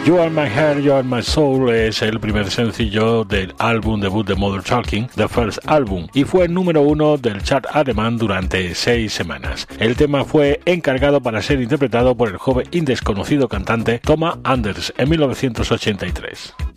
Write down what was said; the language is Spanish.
You Are My Heart, You Are My Soul es el primer sencillo del álbum debut de Modern Talking, The First Album, y fue el número 1 del chart alemán durante 6 semanas. El tema fue encargado para ser interpretado por el joven y desconocido cantante Thomas Anders en 1983.